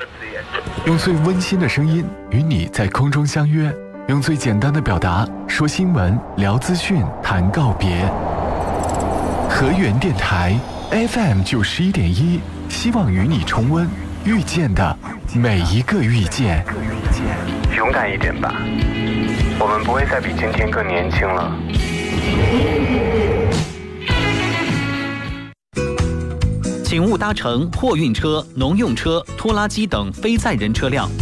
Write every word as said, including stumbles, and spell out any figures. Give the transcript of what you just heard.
用最温馨的声音与你在空中相约，用最简单的表达说新闻、聊资讯、谈告别。河源电台 F M 九十一点一，希望与你重温遇见的每一个遇见。 勇敢一点吧，我们不会再比今天更年轻了。 请勿搭乘货运车、农用车、拖拉机等非载人车辆，